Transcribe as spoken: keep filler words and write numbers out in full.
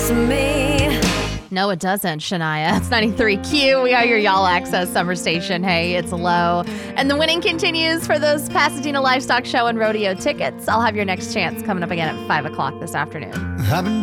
to me. No, it doesn't, Shania. It's ninety-three Q. We are your Y'all Access summer station. Hey, it's low. And the winning continues for those Pasadena Livestock Show and Rodeo tickets. I'll have your next chance coming up again at five o'clock this afternoon. I've been